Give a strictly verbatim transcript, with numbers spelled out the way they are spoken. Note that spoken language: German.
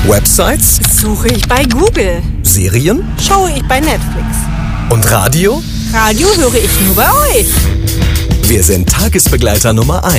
Websites? Suche ich bei Google. Serien? Schaue ich bei Netflix. Und Radio? Radio höre ich nur bei euch. Wir sind Tagesbegleiter Nummer eins.